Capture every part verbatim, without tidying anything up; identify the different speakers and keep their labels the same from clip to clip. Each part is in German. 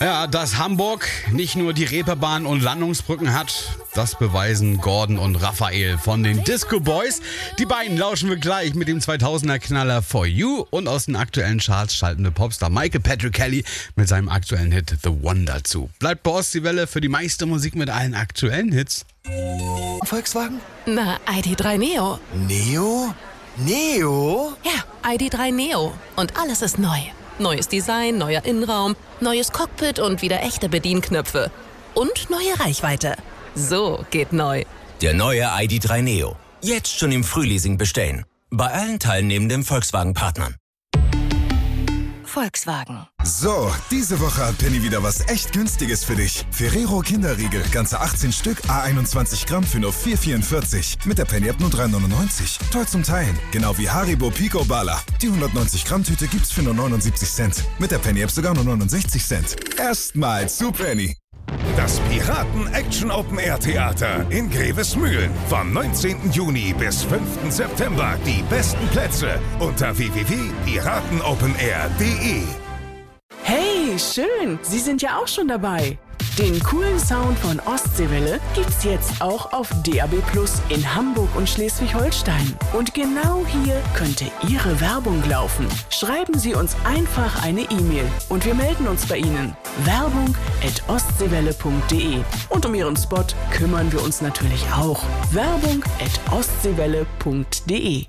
Speaker 1: Ja, dass Hamburg nicht nur die Reeperbahn und Landungsbrücken hat, das beweisen Gordon und Raphael von den Disco Boys. Die beiden lauschen wir gleich mit dem zweitausender-Knaller For You und aus den aktuellen Charts schalten wir Popstar Michael Patrick Kelly mit seinem aktuellen Hit The One dazu. Bleibt bei Ostseewelle für die meiste Musik mit allen aktuellen Hits.
Speaker 2: Volkswagen?
Speaker 3: Na, I D drei Neo.
Speaker 2: Neo? Neo?
Speaker 3: Ja, I D drei Neo. Und alles ist neu. Neues Design, neuer Innenraum, neues Cockpit und wieder echte Bedienknöpfe. Und neue Reichweite. So geht neu.
Speaker 4: Der neue I D drei Neo. Jetzt schon im Frühleasing bestellen. Bei allen teilnehmenden Volkswagen-Partnern.
Speaker 3: Volkswagen.
Speaker 5: So, diese Woche hat Penny wieder was echt Günstiges für dich. Ferrero Kinderriegel, ganze achtzehn Stück, a einundzwanzig Gramm für nur vier vierundvierzig. Mit der Penny-App nur drei neunundneunzig. Toll zum Teilen. Genau wie Haribo Pico Bala. Die hundertneunzig Gramm Tüte gibt's für nur neunundsiebzig Cent. Mit der Penny-App sogar nur neunundsechzig Cent. Erstmal zu Penny.
Speaker 6: Das Piraten-Action-Open-Air-Theater in Grevesmühlen. Vom neunzehnten Juni bis fünften September. Die besten Plätze unter w w w punkt piratenopenair punkt de.
Speaker 7: Hey, schön! Sie sind ja auch schon dabei. Den coolen Sound von Ostseewelle gibt's jetzt auch auf D A B Plus in Hamburg und Schleswig-Holstein. Und genau hier könnte Ihre Werbung laufen. Schreiben Sie uns einfach eine E-Mail und wir melden uns bei Ihnen. Werbung at ostseewelle punkt de. Und um Ihren Spot kümmern wir uns natürlich auch. Werbung at ostseewelle punkt de.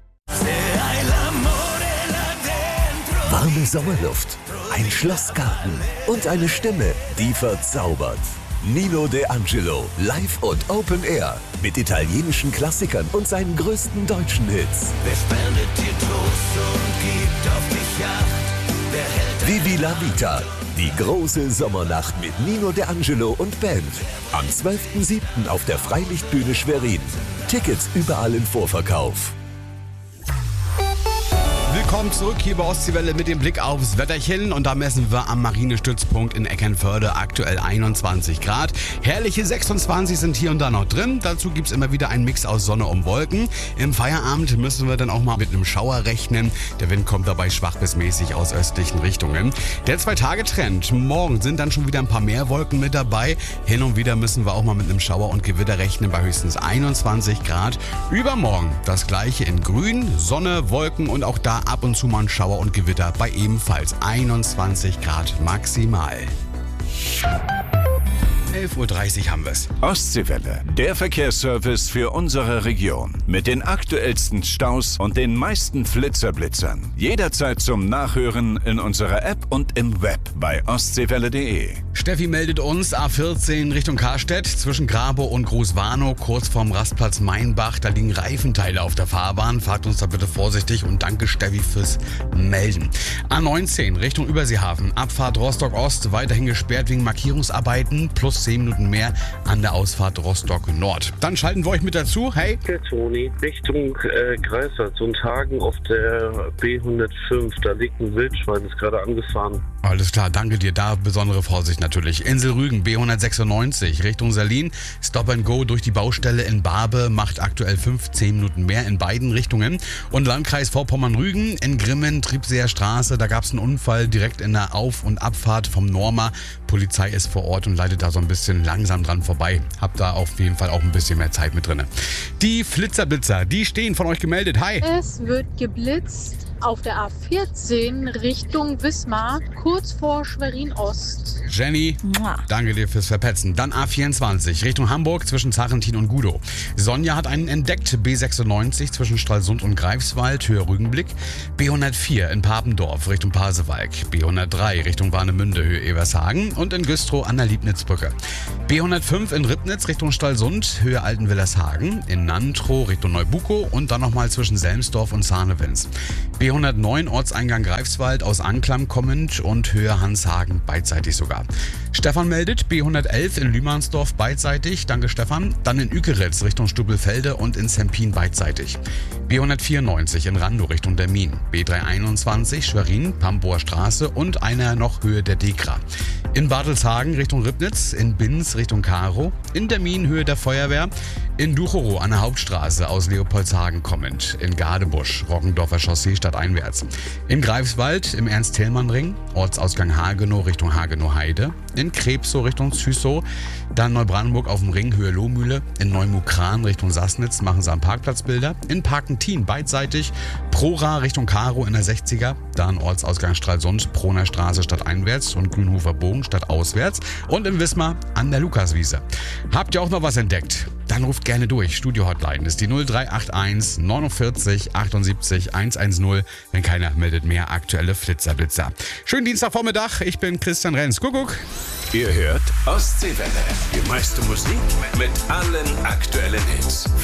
Speaker 8: Warme Sommerluft, ein Schlossgarten und eine Stimme, die verzaubert. Nino De Angelo, live und Open Air mit italienischen Klassikern und seinen größten deutschen Hits.
Speaker 9: Wer spendet dir Trost und gibt auf dich Acht? Wer hält
Speaker 8: Vivi la Vita, die große Sommernacht mit Nino De Angelo und Band. Am zwölften siebten auf der Freilichtbühne Schwerin. Tickets überall im Vorverkauf.
Speaker 1: Willkommen zurück hier bei Ostseewelle mit dem Blick aufs Wetterchen und da messen wir am Marinestützpunkt in Eckernförde aktuell einundzwanzig Grad. Herrliche sechsundzwanzig sind hier und da noch drin. Dazu gibt es immer wieder einen Mix aus Sonne und Wolken. Im Feierabend müssen wir dann auch mal mit einem Schauer rechnen. Der Wind kommt dabei schwach bis mäßig aus östlichen Richtungen. Der Zwei-Tage-Trend. Morgen sind dann schon wieder ein paar mehr Wolken mit dabei. Hin und wieder müssen wir auch mal mit einem Schauer und Gewitter rechnen bei höchstens einundzwanzig Grad. Übermorgen das gleiche in Grün, Sonne, Wolken und auch da ab und zu mal ein Schauer und Gewitter bei ebenfalls einundzwanzig Grad maximal. elf Uhr dreißig haben wir's.
Speaker 6: Ostseewelle, der Verkehrsservice für unsere Region. Mit den aktuellsten Staus und den meisten Flitzerblitzern. Jederzeit zum Nachhören in unserer App und im Web bei ostseewelle punkt de.
Speaker 1: Steffi meldet uns A vierzehn Richtung Karstedt zwischen Grabow und Großwarnow, kurz vorm Rastplatz Mainbach. Da liegen Reifenteile auf der Fahrbahn. Fahrt uns da bitte vorsichtig und danke Steffi fürs Melden. A neunzehn Richtung Überseehafen, Abfahrt Rostock Ost, weiterhin gesperrt wegen Markierungsarbeiten, plus zehn Minuten mehr an der Ausfahrt Rostock Nord. Dann schalten wir euch mit dazu. Hey!
Speaker 10: Der Toni, Richtung äh, Greifswald, so ein Tagen auf der B hundertfünf, da liegt ein Wildschwein, ist gerade angefahren.
Speaker 1: Alles klar, danke dir. Da besondere Vorsicht natürlich. Insel Rügen, B hundertsechsundneunzig, Richtung Salin. Stop and Go durch die Baustelle in Barbe macht aktuell fünfzehn Minuten mehr in beiden Richtungen. Und Landkreis Vorpommern-Rügen in Grimmen, Triebseer Straße, da gab es einen Unfall direkt in der Auf- und Abfahrt vom Norma. Polizei ist vor Ort und leitet da so ein bisschen langsam dran vorbei. Habt da auf jeden Fall auch ein bisschen mehr Zeit mit drin. Die Flitzerblitzer, die stehen von euch gemeldet. Hi!
Speaker 11: Es wird geblitzt auf der A vierzehn Richtung Wismar, kurz vor Schwerin-Ost.
Speaker 1: Jenny, Mua. Danke dir fürs Verpetzen. Dann A vierundzwanzig Richtung Hamburg zwischen Zarentin und Gudow. Sonja hat einen entdeckt, B sechsundneunzig zwischen Stralsund und Greifswald, Höhe Rügenblick. B hundertvier in Papendorf Richtung Pasewalk. B hundertdrei Richtung Warnemünde, Höhe Evershagen. Und in Güstrow an der Liebnitzbrücke. B hundertfünf in Ribnitz Richtung Stralsund, Höhe Altenwillershagen. In Nantrow Richtung Neubukow und dann nochmal zwischen Selmsdorf und Sarnewitz. B hundertneun Ortseingang Greifswald aus Anklam kommend und Höhe Hanshagen beidseitig sogar. Stefan meldet B hundertelf in Lümansdorf beidseitig, danke Stefan. Dann in Ükeritz Richtung Stubelfelde und in Sempin beidseitig. B hundertvierundneunzig in Randow Richtung Dermin. B dreihunderteinundzwanzig Schwerin, Pamboer Straße und einer noch Höhe der Dekra. In Bartelshagen Richtung Ribnitz, in Binz Richtung Karo, in Dermin Höhe der Feuerwehr, In Duchorow an der Hauptstraße aus Leopoldshagen kommend. In Gadebusch, Roggendorfer Chaussee stadteinwärts. In Greifswald im Ernst-Thälmann-Ring, Ortsausgang Hagenow Richtung Hagenow-Heide. In Krebsow Richtung Züssow. Dann Neubrandenburg auf dem Ring, Höhe Lohmühle. In Neumukran Richtung Sassnitz machen sie am Parkplatzbilder. In Parkentin beidseitig. Prora Richtung Karow in der sechziger. Dann Ortsausgang Stralsund, Proner Straße stadteinwärts und Grünhofer Bogen stadtauswärts. Und in Wismar an der Lukaswiese. Habt ihr auch noch was entdeckt? Dann ruft gerne durch. Studio-Hotline ist die null drei acht eins neunundvierzig achtundsiebzig hundertzehn. Wenn keiner meldet, mehr aktuelle Flitzerblitzer. Schönen Dienstagvormittag. Ich bin Christian Renz. Kuckuck.
Speaker 6: Ihr hört Ostseewelle. Die meiste Musik mit allen aktuellen Hits.